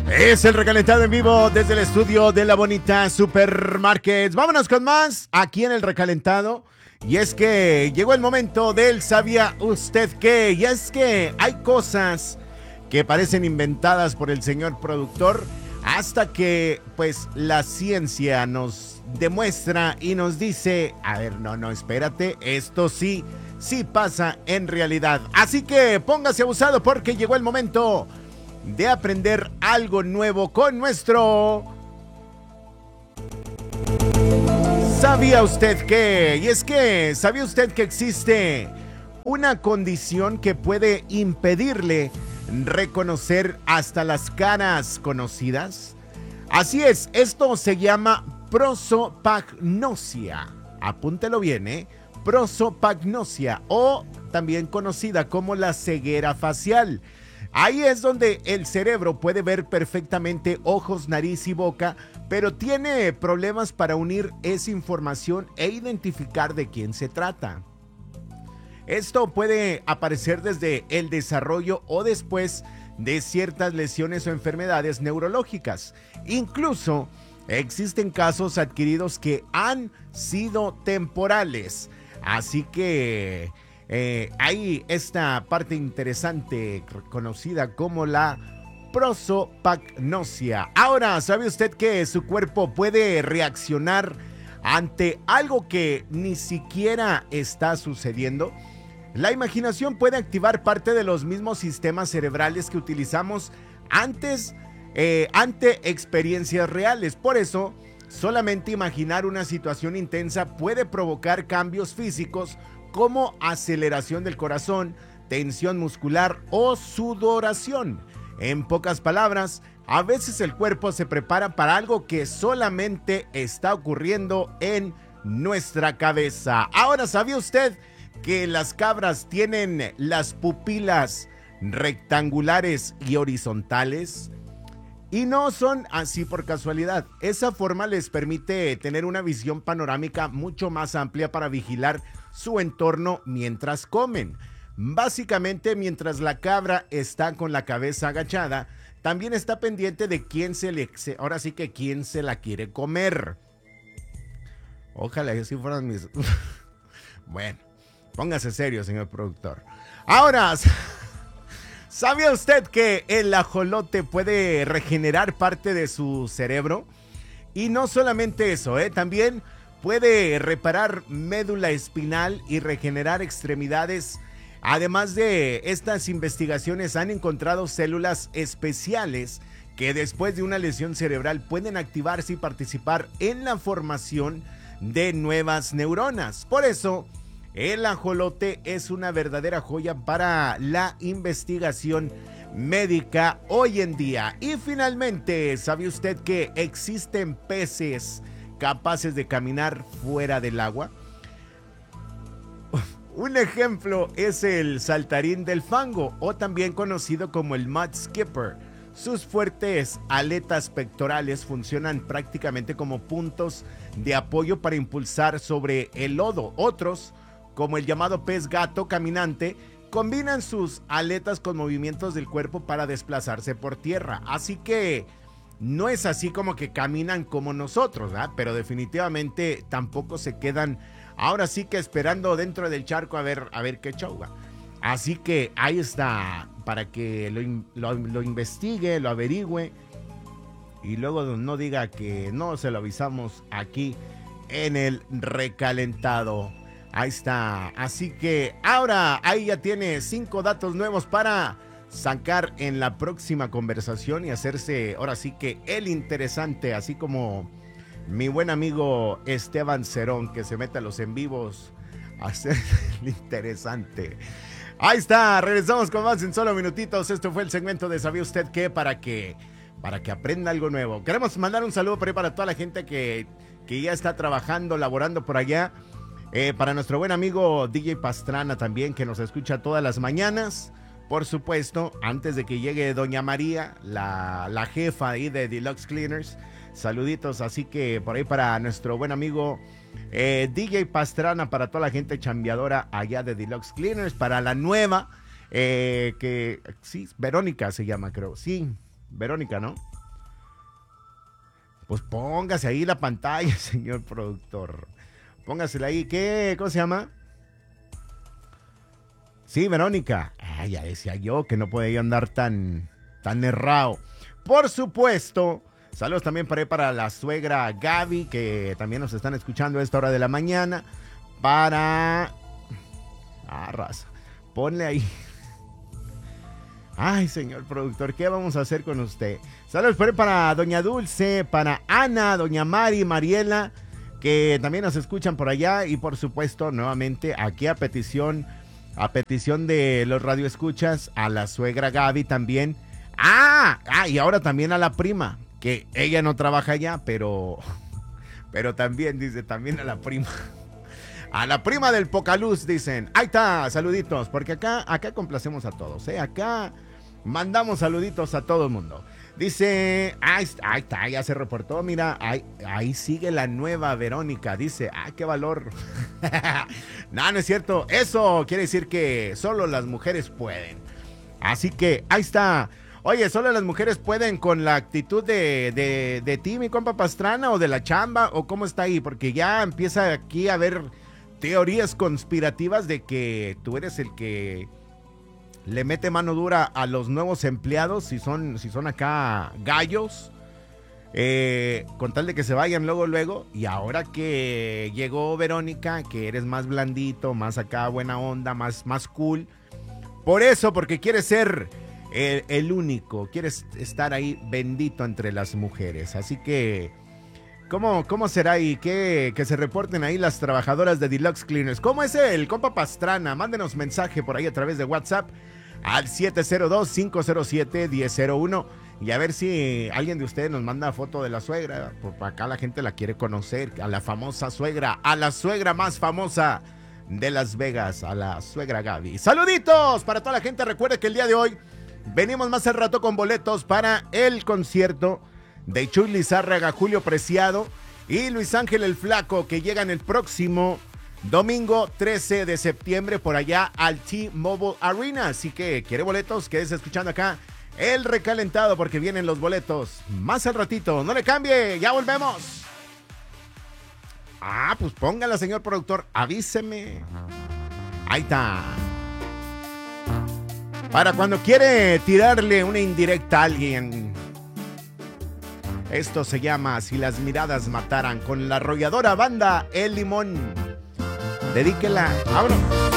Es el recalentado en vivo desde el estudio de La Bonita Supermarkets. Vámonos con más aquí en el recalentado. Y es que llegó el momento del ¿sabía usted qué? Y es que hay cosas que parecen inventadas por el señor productor hasta que pues la ciencia nos demuestra y nos dice, a ver, no, espérate, esto sí pasa en realidad. Así que póngase abusado porque llegó el momento de aprender algo nuevo con nuestro ¿sabía usted qué? Y es que, ¿sabía usted que existe una condición que puede impedirle reconocer hasta las caras conocidas? Así es, esto se llama prosopagnosia. Apúntelo bien, prosopagnosia, o también conocida como la ceguera facial. Ahí es donde el cerebro puede ver perfectamente ojos, nariz y boca, pero tiene problemas para unir esa información e identificar de quién se trata. Esto puede aparecer desde el desarrollo o después de ciertas lesiones o enfermedades neurológicas. Incluso existen casos adquiridos que han sido temporales. Así que hay esta parte interesante conocida como la prosopagnosia. Ahora, ¿sabe usted que su cuerpo puede reaccionar ante algo que ni siquiera está sucediendo? La imaginación puede activar parte de los mismos sistemas cerebrales que utilizamos ante experiencias reales. Por eso, solamente imaginar una situación intensa puede provocar cambios físicos como aceleración del corazón, tensión muscular o sudoración. En pocas palabras, a veces el cuerpo se prepara para algo que solamente está ocurriendo en nuestra cabeza. Ahora, ¿sabía usted que las cabras tienen las pupilas rectangulares y horizontales? Y no son así por casualidad. Esa forma les permite tener una visión panorámica mucho más amplia para vigilar su entorno mientras comen. Básicamente, mientras la cabra está con la cabeza agachada, también está pendiente de quién ahora sí que quién se la quiere comer. Ojalá que así fueran mis... Bueno, póngase serio, señor productor. Ahora, ¿sabía usted que el ajolote puede regenerar parte de su cerebro? Y no solamente eso, también puede reparar médula espinal y regenerar extremidades. Además de estas investigaciones, han encontrado células especiales que después de una lesión cerebral pueden activarse y participar en la formación de nuevas neuronas. Por eso, el ajolote es una verdadera joya para la investigación médica hoy en día. Y finalmente, ¿sabe usted que existen peces capaces de caminar fuera del agua? Un ejemplo es el saltarín del fango, o también conocido como el mud skipper. Sus fuertes aletas pectorales funcionan prácticamente como puntos de apoyo para impulsar sobre el lodo. Otros, como el llamado pez gato caminante, combinan sus aletas con movimientos del cuerpo para desplazarse por tierra. Así que no es así como que caminan como nosotros, ¿verdad? Pero definitivamente tampoco se quedan ahora sí que esperando dentro del charco a ver qué show va. Así que ahí está, para que lo investigue, lo averigüe y luego no diga que no se lo avisamos aquí en el recalentado. Ahí está. Así que ahora ahí ya tiene 5 datos nuevos para sacar en la próxima conversación y hacerse ahora sí que el interesante, así como mi buen amigo Esteban Cerón, que se mete a los en vivos a hacer el interesante. Ahí está, regresamos con más en solo minutitos. Esto fue el segmento de ¿sabía usted qué? Para que aprenda algo nuevo. Queremos mandar un saludo por ahí para toda la gente que ya está trabajando, laborando por allá. Para nuestro buen amigo DJ Pastrana también, que nos escucha todas las mañanas. Por supuesto, antes de que llegue Doña María, la jefa ahí de Deluxe Cleaners. Saluditos, así que por ahí para nuestro buen amigo DJ Pastrana, para toda la gente chambeadora allá de Deluxe Cleaners, para la nueva, que sí, Verónica se llama, creo. Sí, Verónica, ¿no? Pues póngase ahí la pantalla, señor productor. Póngasela ahí. ¿Qué? ¿Cómo se llama? Sí, Verónica. Ya decía yo que no podía andar tan errado. Por supuesto. Saludos también para la suegra Gaby, que también nos están escuchando a esta hora de la mañana. Raza. Ponle ahí. Ay, señor productor, ¿qué vamos a hacer con usted? Saludos para doña Dulce, para Ana, doña Mari, Mariela, que también nos escuchan por allá. Y por supuesto, nuevamente, aquí a petición de los radioescuchas, a la suegra Gaby también. Y ahora también a la prima, que ella no trabaja allá, pero también, dice, también a la prima. A la prima del Pocaluz, dicen. Ahí está, saluditos, porque acá complacemos a todos, ¿eh? Acá mandamos saluditos a todo el mundo. Dice, ahí está, ya se reportó, mira, ahí sigue la nueva Verónica. Dice, qué valor. No es cierto, eso quiere decir que solo las mujeres pueden. Así que, ahí está. Oye, ¿solo las mujeres pueden con la actitud de ti, mi compa Pastrana, o de la chamba, o cómo está ahí? Porque ya empieza aquí a haber teorías conspirativas de que tú eres el que le mete mano dura a los nuevos empleados, si son acá gallos, con tal de que se vayan luego. Y ahora que llegó Verónica, que eres más blandito, más acá buena onda, más cool. Por eso, porque quieres ser el único, quieres estar ahí bendito entre las mujeres. Así que ¿Cómo será ahí? Que se reporten ahí las trabajadoras de Deluxe Cleaners. ¿Cómo es el compa Pastrana? Mándenos mensaje por ahí a través de WhatsApp al 702-507-1001 y a ver si alguien de ustedes nos manda foto de la suegra. Por acá la gente la quiere conocer, a la famosa suegra, a la suegra más famosa de Las Vegas, a la suegra Gaby. ¡Saluditos para toda la gente! Recuerde que el día de hoy venimos más al rato con boletos para el concierto de Chuy Lizárraga, Julio Preciado y Luis Ángel el Flaco, que llegan el próximo domingo 13 de septiembre por allá al T-Mobile Arena. Así que, ¿quiere boletos? Quédese escuchando acá el recalentado, porque vienen los boletos más al ratito. No le cambie, ya volvemos. Pues póngala, señor productor, avíseme. Ahí está. Para cuando quiere tirarle una indirecta a alguien. Esto se llama Si las miradas mataran, con la arrolladora banda El Limón. Dedíquela. ¡Vámonos!